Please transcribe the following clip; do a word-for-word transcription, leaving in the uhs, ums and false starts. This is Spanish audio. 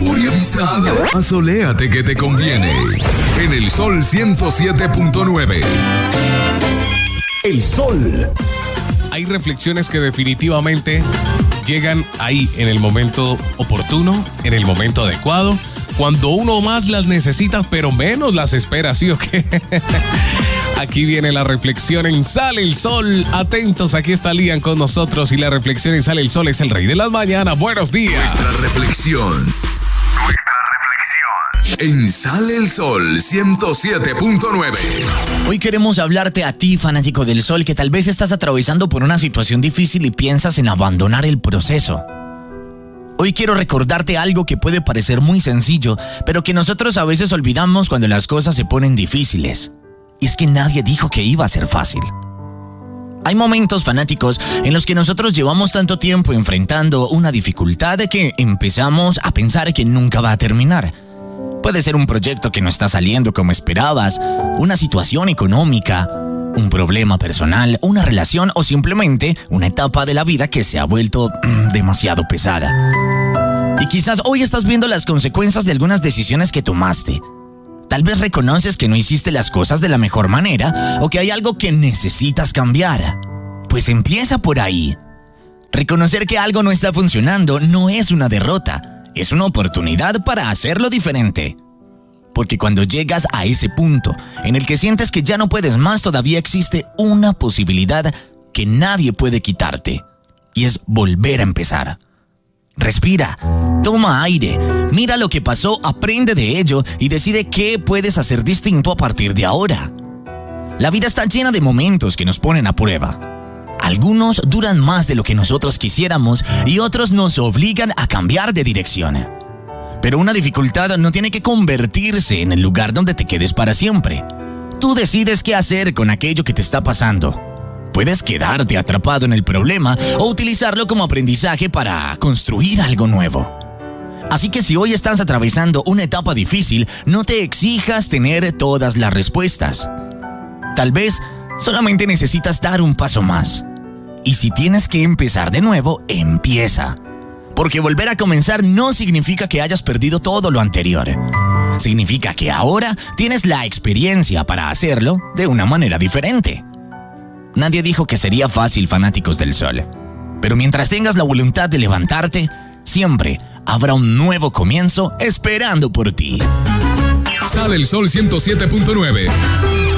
furia distraída. Asoléate que te conviene. En el Sol ciento siete punto nueve. El Sol. Hay reflexiones que definitivamente llegan ahí en el momento oportuno, en el momento adecuado, cuando uno más las necesita, pero menos las espera, ¿sí o qué? Aquí viene la reflexión en Sale el Sol. Atentos, aquí está Lian con nosotros y la reflexión en Sale el Sol es el rey de las mañanas. Buenos días. Nuestra reflexión. Nuestra reflexión. En Sale el Sol ciento siete punto nueve. Hoy queremos hablarte a ti, fanático del sol, que tal vez estás atravesando por una situación difícil y piensas en abandonar el proceso. Hoy quiero recordarte algo que puede parecer muy sencillo, pero que nosotros a veces olvidamos cuando las cosas se ponen difíciles. Y es que nadie dijo que iba a ser fácil. Hay momentos, fanáticos, en los que nosotros llevamos tanto tiempo enfrentando una dificultad de que empezamos a pensar que nunca va a terminar. Puede ser un proyecto que no está saliendo como esperabas, una situación económica, un problema personal, una relación o simplemente una etapa de la vida que se ha vuelto mm, demasiado pesada. Y quizás hoy estás viendo las consecuencias de algunas decisiones que tomaste. Tal vez reconoces que no hiciste las cosas de la mejor manera o que hay algo que necesitas cambiar. Pues empieza por ahí. Reconocer que algo no está funcionando no es una derrota, es una oportunidad para hacerlo diferente. Porque cuando llegas a ese punto en el que sientes que ya no puedes más, todavía existe una posibilidad que nadie puede quitarte, y es volver a empezar. Respira, toma aire, mira lo que pasó, aprende de ello y decide qué puedes hacer distinto a partir de ahora. La vida está llena de momentos que nos ponen a prueba. Algunos duran más de lo que nosotros quisiéramos y otros nos obligan a cambiar de dirección. Pero una dificultad no tiene que convertirse en el lugar donde te quedes para siempre. Tú decides qué hacer con aquello que te está pasando. Puedes quedarte atrapado en el problema o utilizarlo como aprendizaje para construir algo nuevo. Así que si hoy estás atravesando una etapa difícil, no te exijas tener todas las respuestas. Tal vez solamente necesitas dar un paso más. Y si tienes que empezar de nuevo, empieza. Porque volver a comenzar no significa que hayas perdido todo lo anterior. Significa que ahora tienes la experiencia para hacerlo de una manera diferente. Nadie dijo que sería fácil, fanáticos del sol. Pero mientras tengas la voluntad de levantarte, siempre habrá un nuevo comienzo esperando por ti. Sale el Sol ciento siete punto nueve.